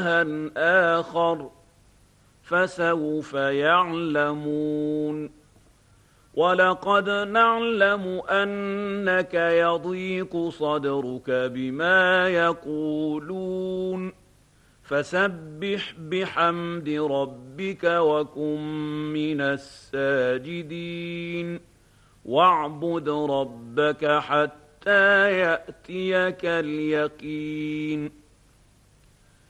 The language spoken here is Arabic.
آخر فسوف يعلمون ولقد نعلم أنك يضيق صدرك بما يقولون فسبح بحمد ربك وكن من الساجدين واعبد ربك حتى يأتيك اليقين